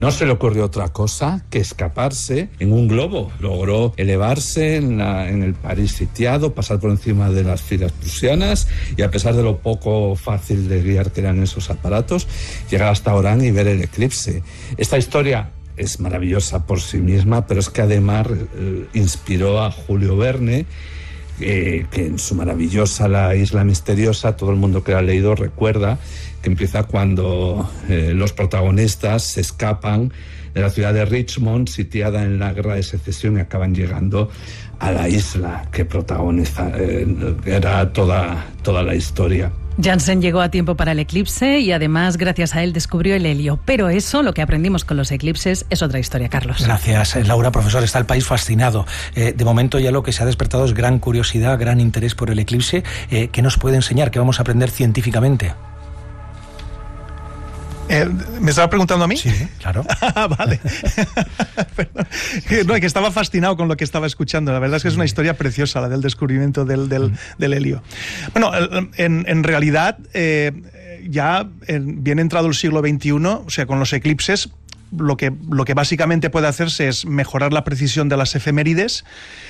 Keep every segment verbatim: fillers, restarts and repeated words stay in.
No se le ocurrió otra cosa que escaparse en un globo. Logró elevarse en, la, en el París sitiado, pasar por encima de las filas prusianas y, a pesar de lo poco fácil de guiar que eran esos aparatos, llegar hasta Orán y ver el eclipse. Esta historia es maravillosa por sí misma, pero es que además eh, inspiró a Julio Verne, eh, que en su maravillosa La Isla Misteriosa, todo el mundo que la ha leído recuerda que empieza cuando eh, los protagonistas se escapan de la ciudad de Richmond, sitiada en la Guerra de Secesión, y acaban llegando a la isla que protagoniza, eh, era toda, toda la historia. Janssen llegó a tiempo para el eclipse y además gracias a él descubrió el helio. Pero eso, lo que aprendimos con los eclipses, es otra historia, Carlos. Gracias, Laura. Profesor, está el país fascinado. Eh, de momento ya lo que se ha despertado es gran curiosidad, gran interés por el eclipse. Eh, ¿Qué nos puede enseñar? ¿Qué vamos a aprender científicamente? Eh, ¿Me estaba preguntando a mí? Sí, claro. Vale. No, que estaba fascinado con lo que estaba escuchando. La verdad es que es una historia preciosa, la del descubrimiento del, del, del helio. Bueno, en, en realidad, eh, ya en, bien entrado el siglo veintiuno, o sea, con los eclipses, lo que, lo que básicamente puede hacerse es mejorar la precisión de las efemérides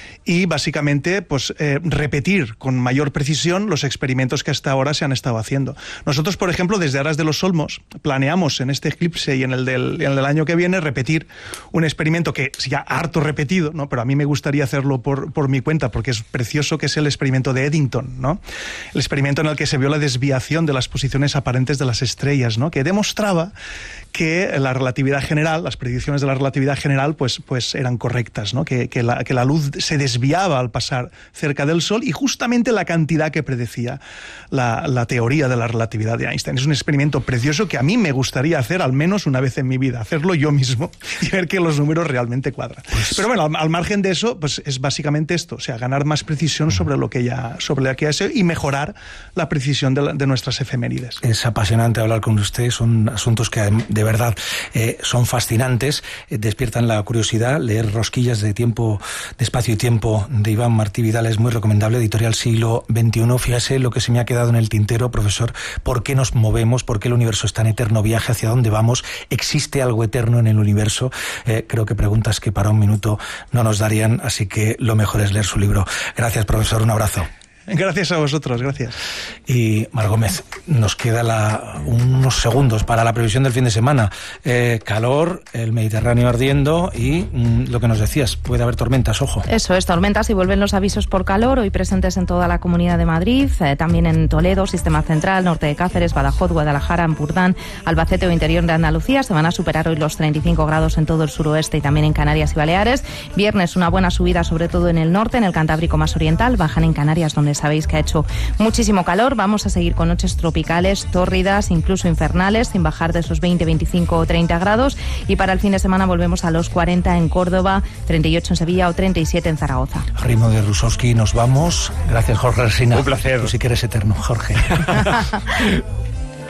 y básicamente pues eh, repetir con mayor precisión los experimentos que hasta ahora se han estado haciendo. Nosotros, por ejemplo, desde Aras de los Olmos planeamos en este eclipse y en el del, en el del año que viene repetir un experimento que ya harto repetido, ¿no? Pero a mí me gustaría hacerlo por, por mi cuenta porque es precioso, que es el experimento de Eddington, ¿no? El experimento en el que se vio la desviación de las posiciones aparentes de las estrellas, ¿no? Que demostraba que la relatividad general, las predicciones de la relatividad general, pues, pues eran correctas, ¿no? Que, que, la, que la luz se desviaba al pasar cerca del Sol y justamente la cantidad que predecía la, la teoría de la relatividad de Einstein. Es un experimento precioso que a mí me gustaría hacer al menos una vez en mi vida, hacerlo yo mismo y ver que los números realmente cuadran. Pues... Pero bueno, al, al margen de eso, pues es básicamente esto, o sea, ganar más precisión sobre lo que ya, sobre lo que ya sé y mejorar la precisión de, la, de nuestras efemérides. Es apasionante hablar con usted, son asuntos que de verdad eh, son fascinantes, eh, despiertan la curiosidad. Leer Rosquillas de tiempo, de espacio y tiempo de Iván Martí Vidal es muy recomendable, editorial Siglo veintiuno. Fíjese lo que se me ha quedado en el tintero, profesor: ¿por qué nos movemos? ¿Por qué el universo es tan eterno viaje? ¿Hacia dónde vamos? ¿Existe algo eterno en el universo? Eh, creo que preguntas que para un minuto no nos darían, así que lo mejor es leer su libro. Gracias, profesor, un abrazo. Gracias a vosotros, gracias. Y Mar Gómez, nos queda la, unos segundos para la previsión del fin de semana. Eh, calor, el Mediterráneo ardiendo y mm, lo que nos decías, puede haber tormentas, ojo. Eso es, tormentas, y vuelven los avisos por calor, hoy presentes en toda la Comunidad de Madrid, eh, también en Toledo, Sistema Central, norte de Cáceres, Badajoz, Guadalajara, Ampurdán, Albacete o interior de Andalucía. Se van a superar hoy los treinta y cinco grados en todo el suroeste y también en Canarias y Baleares. Viernes, una buena subida sobre todo en el norte, en el Cantábrico más oriental, bajan en Canarias, donde sabéis que ha hecho muchísimo calor. Vamos a seguir con noches tropicales, tórridas, incluso infernales, sin bajar de esos veinte, veinticinco o treinta grados. Y para el fin de semana volvemos a los cuarenta en Córdoba, treinta y ocho en Sevilla o treinta y siete en Zaragoza. A ritmo de Rusowski nos vamos. Gracias, Jorge Resina. Un placer. Tú sí que eres eterno, Jorge.